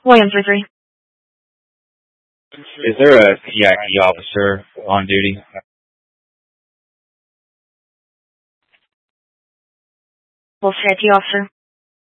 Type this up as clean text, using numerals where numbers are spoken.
William 33. Is there a PID officer on duty? Wolf CIT officer.